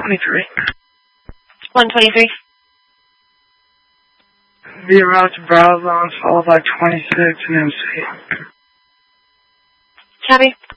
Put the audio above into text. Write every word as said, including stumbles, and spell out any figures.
twenty-three. one twenty-three. Via route to Browzon, followed by twenty-six and M C. Copy.